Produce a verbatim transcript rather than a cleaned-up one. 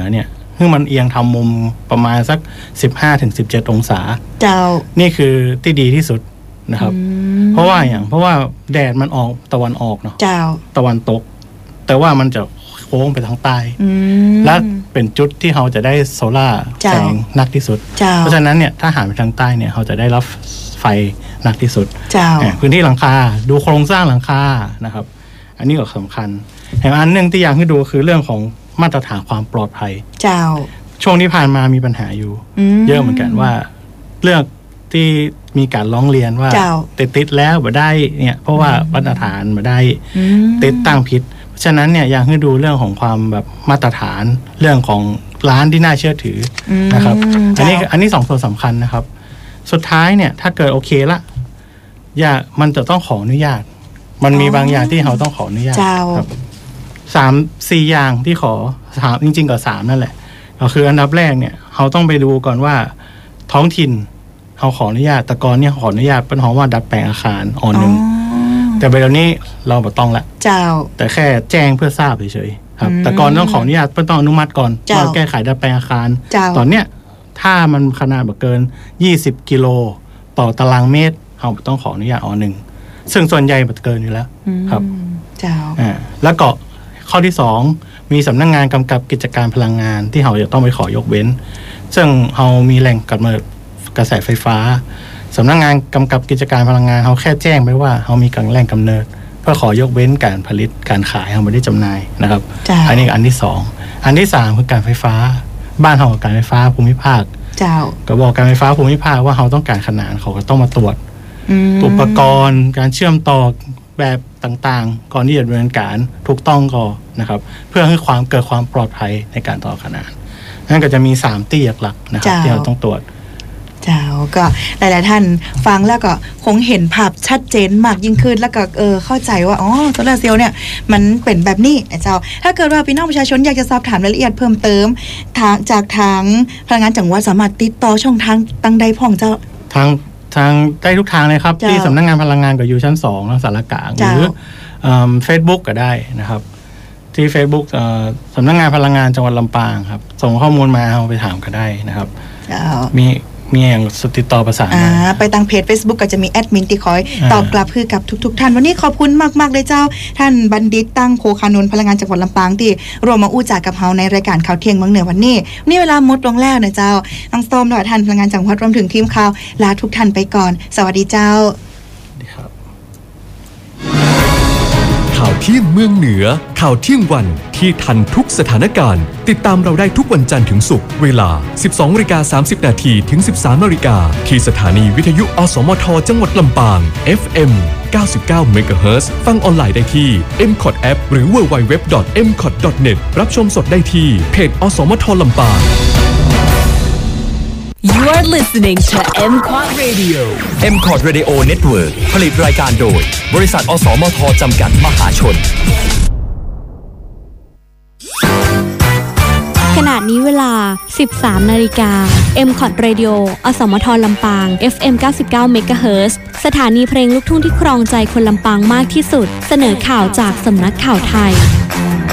อเนี่ยซึ่งมันเอียงทำมุมประมาณสัก สิบห้าถึงสิบเจ็ด องศาเจ้านี่คือที่ดีที่สุดนะครับเพราะว่าอย่างเพราะว่าแดดมันออกตะวันออกเนาะเจ้าตะวันตกแต่ว่ามันจะโค้งไปทางใต้และเป็นจุดที่เราจะได้โซล่าแสงนักที่สุดเพราะฉะนั้นเนี่ยถ้าหันไปทางใต้เนี่ยเราจะได้รับไฟนักที่สุดพื้นที่หลังคาดูโครงสร้างหลังคานะครับอันนี้ก็สำคัญแถมอันนึงที่อยากให้ดูคือเรื่องของมาตรฐานความปลอดภัยเจ้าช่วงที่ผ่านมามีปัญหาอยู่เยอะเหมือนกันว่าเรื่องที่มีการร้องเรียนว่าติดติดแล้วบ่ได้เนี่ยเพราะว่ามาตรฐานบ่ได้ติดตั้งผิดเพราะฉะนั้นเนี่ยอยากให้ดูเรื่องของความแบบมาตรฐานเรื่องของร้านที่น่าเชื่อถือนะครับอันนี้อันนี้สองส่วนสำคัญนะครับสุดท้ายเนี่ยถ้าเกิดโอเคละอย่ามันจะต้องขออนุญาตมันมีบางอย่างที่เราต้องขออนุญาตครับสามสี่อย่างที่ขอสามจริงๆก็สามนั่นแหละก็คืออันดับแรกเนี่ยเราต้องไปดูก่อนว่าท้องถิ่นเราขออนุญาตแต่ก่อนเนี่ยขออนุญาตเป็นเพราะว่าดัดแปลงอาคารอ่อนหนึ่งแต่เวลานี้เราไม่ต้องละเจ้าแต่แค่แจ้งเพื่อทราบเฉยๆครับแต่ก่อนต้องขออนุญาตเพื่อต้องอนุมัติก่อนว่าแก้ไขดัดแปลงอาคารตอนเนี้ยถ้ามันขนาดแบบเกินยี่สิบกิโลต่อตารางเมตรเราต้องขออนุญาตอ่อนหนึ่งซึ่งส่วนใหญ่มันเกินอยู่แล้วครับเจ้าอ่าแล้วก็ข้อที่สองมีสำนักงานกำกับกิจการพลังงานที่เราจะต้องไปขอยกเว้นซึ่งเรามีแหล่งกำเนิดกระแสไฟฟ้าสำนักงานกำกับกิจการพลังงานเขาแค่แจ้งไปว่าเรามีแหล่งกำเนิดเพื่อขอยกเว้นการผลิตการขายเราไม่ได้จำหน่ายนะครับอันนี้อันที่สองอันที่สามคือการไฟฟ้าบ้านเราการไฟฟ้าภูมิภาคเจ้าก็บอกการไฟฟ้าภูมิภาคว่าเราต้องการขนาดเขาก็ต้องมาตรวจอุปกรณ์การเชื่อมต่อแบบต่างๆก่อนที่จะดำเนินการถูกต้องก่อนนะครับเพื่อให้ความเกิดความปลอดภัยในการต่อขนานนั่นก็จะมีสามตีหลักๆนะครับที่เราต้องตรวจเจ้าก็หลายๆท่านฟังแล้วก็คงเห็นภาพชัดเจนมากยิ่งขึ้นแล้วก็เออเข้าใจว่าอ๋อโซลาร์เซลล์เนี่ยมันเป็นแบบนี้นะเจ้าถ้าเกิดว่าพี่น้องประชาชนอยากจะสอบถามรายละเอียดเพิ่มเติมทางจากทางพลังงานจังหวัดสามารถติดต่อช่องทางตั้งใดพ่องเจ้าทางทางได้ทุกทางเลยครับที่สำนักงานพลังงานก็อยู่ชั้นสองทางสารกลางหรือเฟซบุ๊กก็ได้นะครับที่ Facebook สำนักงานพลังงานจังหวัดลำปางครับส่งข้อมูลมาเอาไปถามก็ได้นะครับมีมีอย่างติดต่อประสานมาไปทางเพจ Facebook ก็จะมีแอดมินที่คอยตอบกลับคือกับทุกๆท่านวันนี้ขอบคุณมากๆเลยเจ้าท่านบัณฑิตตั้งโพคานนท์พลังงานจังหวัดลำปางที่รวมมาอู้จากกับเฮาในรายการข่าวเที่ยงเมืองเหนือวันนี้นี่เวลาหมดลงแล้วนะเจ้าทั้งส้มและท่านพลังงานจังหวัดรวมถึงทีมข่าวลาทุกท่านไปก่อนสวัสดีเจ้าข่าวเที่ยงเมืองเหนือข่าวเที่ยงวันที่ทันทุกสถานการณ์ติดตามเราได้ทุกวันจันทร์ถึงศุกร์เวลา สิบสองนาฬิกาสามสิบนาทีถึง สิบสามนาฬิกาที่สถานีวิทยุอสมทจังหวัดลำปาง เอฟ เอ็ม เก้าสิบเก้า เมกะเฮิรตซ์ ฟังออนไลน์ได้ที่ เอ็ม คอท App หรือ ดับเบิลยู ดับเบิลยู ดับเบิลยู ดอท เอ็ม คอท ดอท เน็ต รับชมสดได้ที่เพจอสมทลำปาง You are listening to เอ็ม คอท Radio เอ็ม คอท Radio Network ผลิตรายการโดยบริษัทอสมทจำกัดมหาชนขณะนี้เวลา สิบสามนาฬิกา เอ็ม คอท Radio อสมทลำปาง เอฟ เอ็ม เก้าสิบเก้า เมกะเฮิรตซ์ สถานีเพลงลูกทุ่งที่ครองใจคนลำปางมากที่สุดเสนอข่าวจากสำนักข่าวไทย